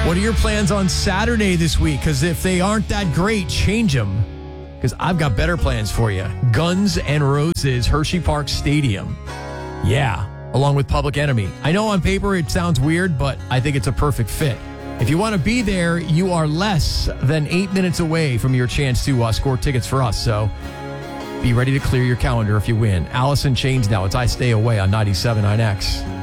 What are your plans on Saturday this week? Because if they aren't that great, change them. Because I've got better plans for you. Guns N' Roses, Hershey Park Stadium. Yeah, along with Public Enemy. I know on paper it sounds weird, but I think it's a perfect fit. If you want to be there, you are less than 8 minutes away from your chance to score tickets for us. So be ready to clear your calendar if you win. Alice in Chains now. It's I Stay Away on 97.9X.